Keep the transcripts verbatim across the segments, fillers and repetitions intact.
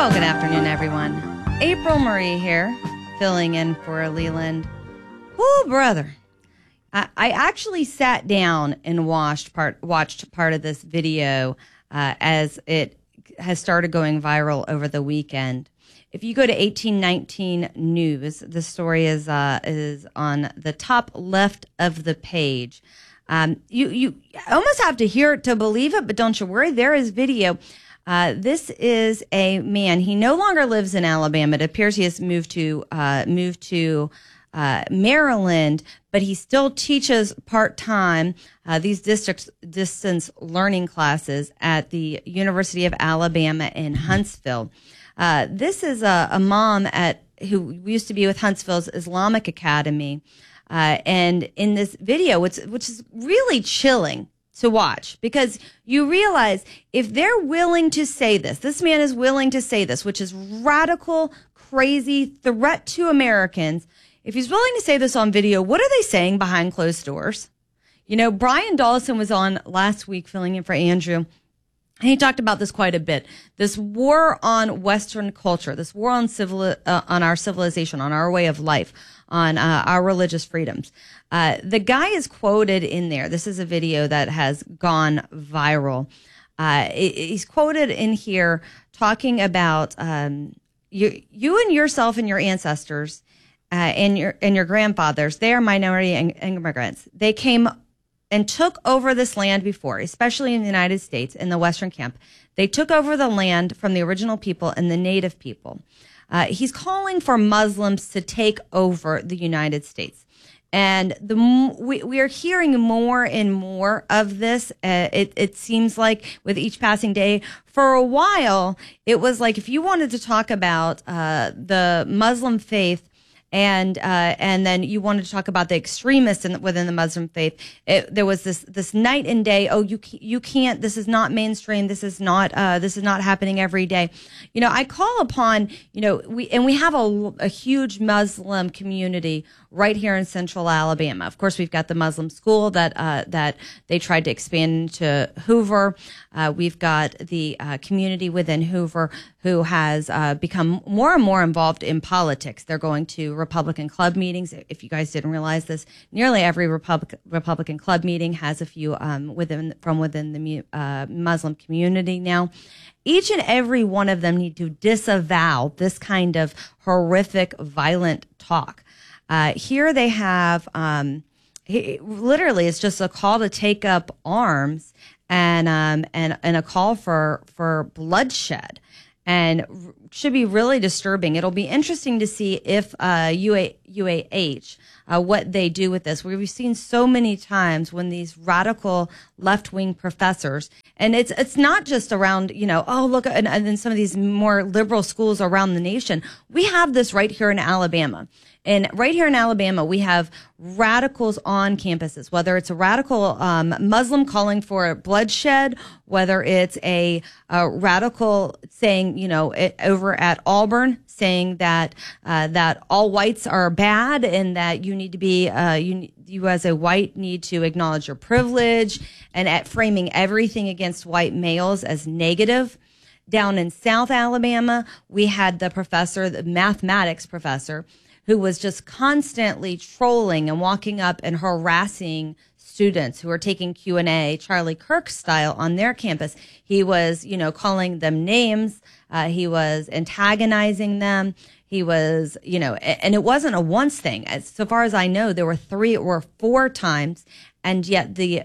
Well, good afternoon, everyone. April Marie here, filling in for Leland. Oh, brother. I, I actually sat down and watched part, watched part of this video uh, as it has started going viral over the weekend. If you go to eighteen nineteen News, the story is uh, is on the top left of the page. Um, you, you almost have to hear it to believe it, but don't you worry, there is video. Uh, this is a man. He no longer lives in Alabama. It appears he has moved to uh, moved to uh, Maryland, but he still teaches part time uh, these distance distance learning classes at the University of Alabama in Huntsville. Uh, this is a, a mom at who used to be with Huntsville's Islamic Academy, uh, and in this video, which which is really chilling to watch, because you realize if they're willing to say this, this man is willing to say this, which is radical, crazy threat to Americans. If he's willing to say this on video, what are they saying behind closed doors? You know, Brian Dawson was on last week filling in for Andrew, and he talked about this quite a bit. This war on Western culture, this war on civil, uh, on our civilization, on our way of life, on uh, our religious freedoms. Uh, the guy is quoted in there. This is a video that has gone viral. Uh, he's quoted in here talking about um, you, you and yourself and your ancestors uh, and your and your grandfathers. They are minority immigrants. They came and took over this land before, especially in the United States, in the Western camp. They took over the land from the original people and the native people. Uh, he's calling for Muslims to take over the United States. And the we, we are hearing more and more of this. Uh, it, it seems like with each passing day. For a while, it was like if you wanted to talk about uh, the Muslim faith, and uh, and then you wanted to talk about the extremists in, within the Muslim faith, it, there was this this night and day. Oh, you you can't. This is not mainstream. This is not uh, this is not happening every day. You know, I call upon you know we and we have a, a huge Muslim community right here in Central Alabama. Of course, we've got the Muslim school that uh, that they tried to expand to Hoover. Uh, we've got the uh, community within Hoover who has uh, become more and more involved in politics. They're going to Republican club meetings. If you guys didn't realize this, nearly every Republic, Republican club meeting has a few um, within from within the uh, Muslim community now. Each and every one of them need to disavow this kind of horrific, violent talk. Uh, here they have, um, he, literally, it's just a call to take up arms and um, and and a call for for bloodshed. And should be really disturbing. It'll be interesting to see if uh, U A, U A H, uh, what they do with this. We've seen so many times when these radical left-wing professors, and it's it's not just around, you know, oh, look, and, and in some of these more liberal schools around the nation. We have this right here in Alabama. And right here in Alabama, we have radicals on campuses, whether it's a radical um, Muslim calling for bloodshed, whether it's a, a radical saying, you know, it, over at Auburn saying that uh, that all whites are bad and that you need to be, uh, you, you as a white need to acknowledge your privilege, and at framing everything against white males as negative. Down in South Alabama, we had the professor, the mathematics professor, who was just constantly trolling and walking up and harassing students who were taking Q and A, Charlie Kirk style, on their campus. He was, you know, calling them names. Uh, he was antagonizing them. He was, you know, and it wasn't a once thing. As so far as I know, there were three or four times. And yet the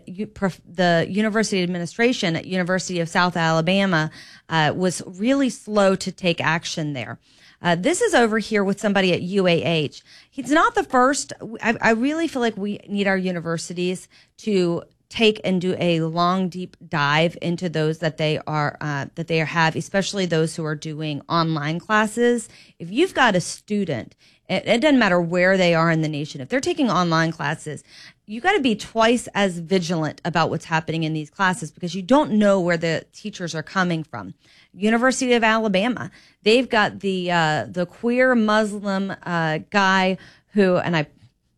the university administration at University of South Alabama uh, was really slow to take action there. Uh, this is over here with somebody at U A H. He's not the first. I, I really feel like we need our universities to take and do a long, deep dive into those that they are uh, that they have, especially those who are doing online classes. If you've got a student, it, it doesn't matter where they are in the nation, if they're taking online classes, you got to be twice as vigilant about what's happening in these classes, because you don't know where the teachers are coming from. University of Alabama, they've got the uh, the queer Muslim uh, guy who, and I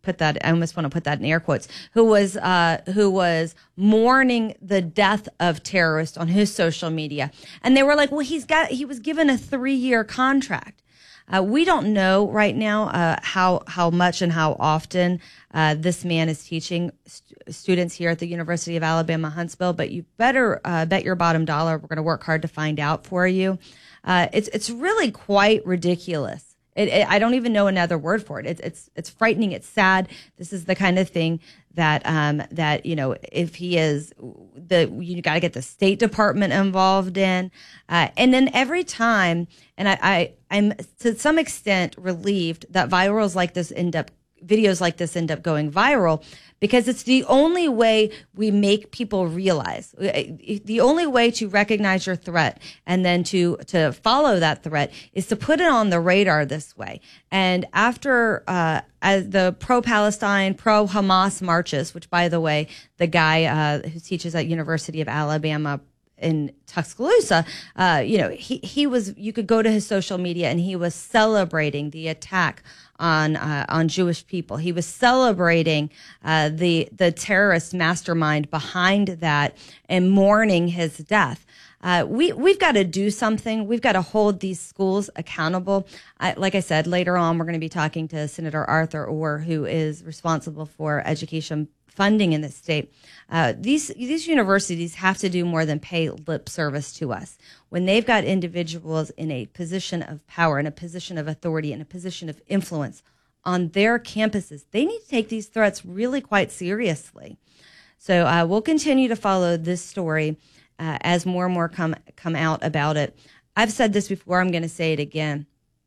put that, I almost want to put that in air quotes, who was, uh, who was mourning the death of terrorists on his social media. And they were like, well, he's got, he was given a three year contract. Uh, we don't know right now uh, how how much and how often uh, this man is teaching st- students here at the University of Alabama, Huntsville. But you better uh, bet your bottom dollar we're going to work hard to find out for you. Uh, it's it's really quite ridiculous. It, it, I don't even know another word for it. It's it's it's frightening. It's sad. This is the kind of thing that um that you know if he is the you got to get the State Department involved in, uh, and then every time, and I, I I'm to some extent relieved that virals like this end up videos like this end up going viral, because it's the only way we make people realize, the only way to recognize your threat and then to to follow that threat is to put it on the radar this way. And after uh, as the pro-Palestine, pro-Hamas marches, which, by the way, the guy uh, who teaches at University of Alabama in Tuscaloosa, uh, you know, he, he was, you could go to his social media and he was celebrating the attack on, uh, on Jewish people. He was celebrating, uh, the, the terrorist mastermind behind that and mourning his death. Uh, we, we've got to do something. We've got to hold these schools accountable. I, like I said, later on, we're going to be talking to Senator Arthur Orr, who is responsible for education funding in the state. Uh, these these universities have to do more than pay lip service to us. When they've got individuals in a position of power, in a position of authority, in a position of influence on their campuses, they need to take these threats really quite seriously. So uh, we'll continue to follow this story uh, as more and more come come out about it. I've said this before. I'm going to say it again.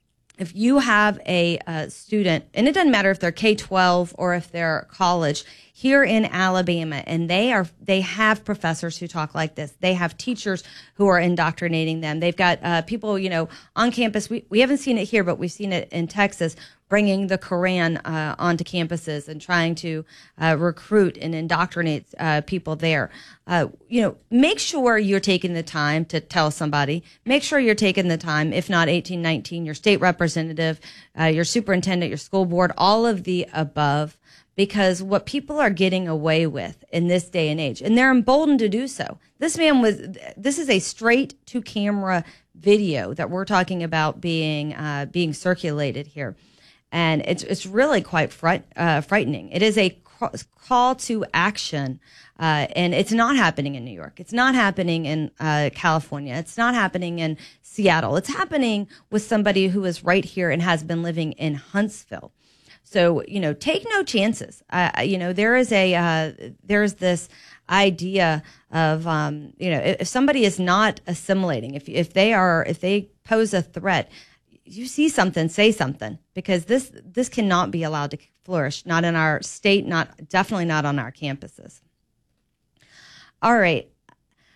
If you have a, uh student, and it doesn't matter if they're K twelve or if they're college, here in Alabama, and they are they have professors who talk like this. They have teachers who are indoctrinating them. They've got uh, people, you know, on campus. We we haven't seen it here, but we've seen it in Texas, bringing the Quran uh, onto campuses and trying to uh, recruit and indoctrinate uh, people there. Uh, you know, make sure you're taking the time to tell somebody. Make sure you're taking the time, if not eighteen nineteen, your state representative, uh, your superintendent, your school board, all of the above. Because what people are getting away with in this day and age, and they're emboldened to do so. This man was, this is a straight to camera video that we're talking about being uh, being circulated here. And it's it's really quite fright, uh, frightening. It is a call to action, uh, and it's not happening in New York. It's not happening in uh, California. It's not happening in Seattle. It's happening with somebody who is right here and has been living in Huntsville. So, you know, take no chances. Uh, you know, there is a uh, there's this idea of, um, you know, if somebody is not assimilating, if if they are if they pose a threat, you see something, say something, because this this cannot be allowed to flourish. Not in our state, not definitely not on our campuses. All right.